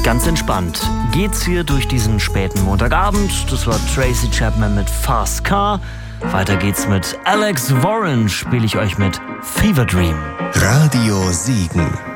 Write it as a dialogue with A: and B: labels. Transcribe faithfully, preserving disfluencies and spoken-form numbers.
A: Ganz entspannt geht's hier durch diesen späten Montagabend. Das war Tracy Chapman mit Fast Car. Weiter geht's mit Alex Warren, spiele ich euch mit Fever Dream.
B: Radio Siegen.